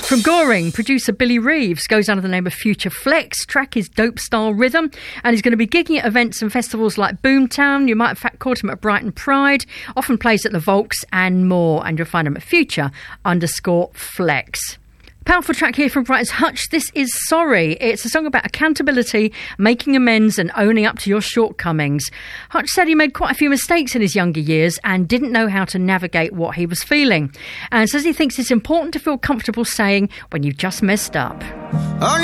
From Goring, producer Billy Reeves goes under the name of Future Flex. Track is Dope Style Rhythm, and he's going to be gigging at events and festivals like Boomtown. You might have caught him at Brighton Pride, often plays at the Volks and more, and you'll find him at Future_Flex. Powerful track here from Brighton's Hutch. This is Sorry. It's a song about accountability, making amends and owning up to your shortcomings. Hutch said he made quite a few mistakes in his younger years and didn't know how to navigate what he was feeling. And says he thinks it's important to feel comfortable saying when you've just messed up.